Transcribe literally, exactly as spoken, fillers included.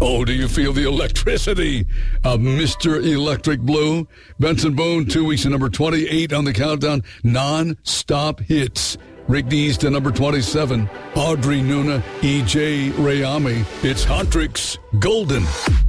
Oh, do you feel the electricity of Mister Electric Blue? Benson Boone, two weeks to number twenty-eight on the countdown. Non-stop hits. Rick Dees to number twenty-seven. Audrey Nuna, E J Rayami. It's Huntrix Golden.